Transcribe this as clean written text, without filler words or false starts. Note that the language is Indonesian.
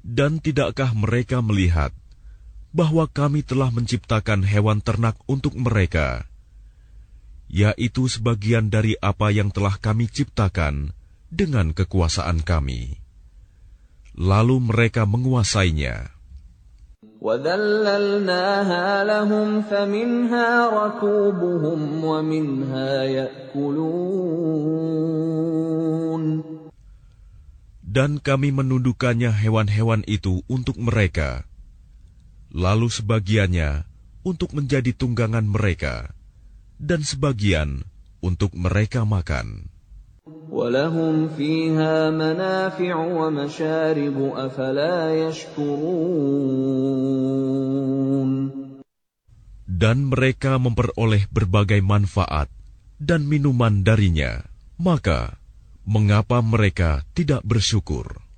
Dan tidakkah mereka melihat bahwa kami telah menciptakan hewan ternak untuk mereka, yaitu sebagian dari apa yang telah kami ciptakan dengan kekuasaan kami. Lalu mereka menguasainya. وَذَلَّلْنَاهَا لَهُمْ فَمِنْهَا رَكُوبُهُمْ وَمِنْهَا يَأْكُلُونَ. Dan kami menundukkannya hewan-hewan itu untuk mereka, lalu sebagiannya untuk menjadi tunggangan mereka, dan sebagian untuk mereka makan. وَلَهُمْ فِيهَا مَنَافِعُ وَمَشَارِبُ أَفَلَا يَشْكُرُونَ. Dan mereka memperoleh berbagai manfaat dan minuman darinya, maka mengapa mereka tidak bersyukur?